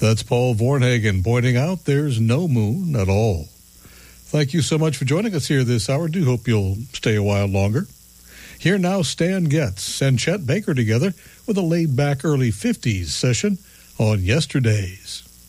That's Paul Vornhagen pointing out there's no moon at all. Thank you so much for joining us here this hour. Do hope you'll stay a while longer. Here now, Stan Getz and Chet Baker together with a laid-back early 50s session on Yesterdays.